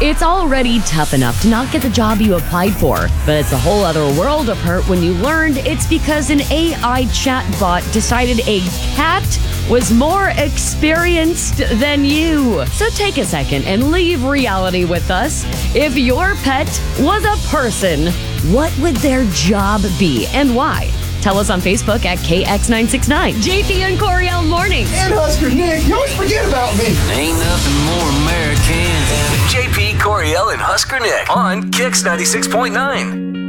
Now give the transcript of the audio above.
It's already tough enough to not get the job you applied for, but it's a whole other world of hurt when you learned it's because an AI chatbot decided a cat was more experienced than you. So take a second and leave reality with us. If your pet was a person, what would their job be and why? Tell us on Facebook at KX969. JP and Coriel Mornings. And Husker Nick, you always forget about me. Ain't nothing more American than JP, Coriel, and Husker Nick on KX 96.9.